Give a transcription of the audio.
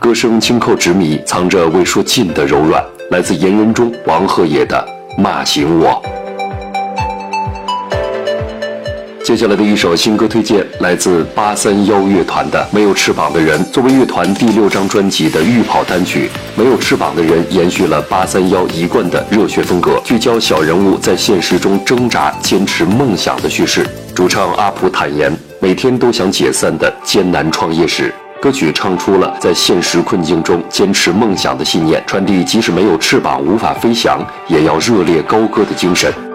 歌声轻扣执迷，藏着未说尽的柔软。来自言人中王鹤野的《骂醒我》。接下来的一首新歌推荐来自831乐团的《没有翅膀的人》。作为乐团第6张专辑的预跑单曲，《没有翅膀的人》延续了831一贯的热血风格，聚焦小人物在现实中挣扎、坚持梦想的叙事。主唱阿普坦言，每天都想解散的艰难创业史。歌曲唱出了在现实困境中坚持梦想的信念，传递即使没有翅膀无法飞翔，也要热烈高歌的精神。